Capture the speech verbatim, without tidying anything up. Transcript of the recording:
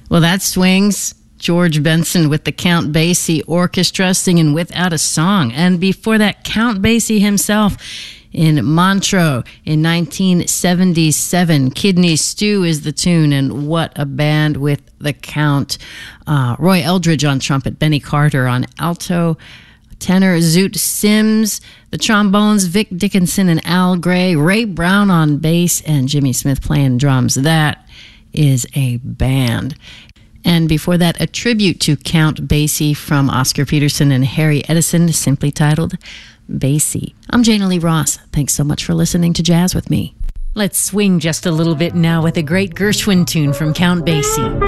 Well, that swings. George Benson with the Count Basie Orchestra singing Without a Song. And before that, Count Basie himself in Montreux in nineteen seventy-seven. Kidney Stew is the tune, and what a band with the Count. Uh, Roy Eldridge on trumpet, Benny Carter on alto, tenor Zoot Sims, the trombones Vic Dickinson and Al Gray, Ray Brown on bass, and Jimmy Smith playing drums. That is a band. And before that, a tribute to Count Basie from Oscar Peterson and Harry Edison, simply titled Basie. I'm Jana Lee Ross. Thanks so much for listening to Jazz with me. Let's swing just a little bit now with a great Gershwin tune from Count Basie.